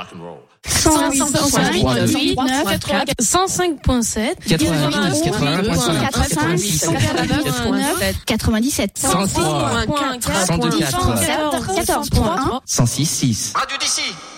roll. 105.7, 97, 103, 104, 14.1, 106.6. Radio d'ici.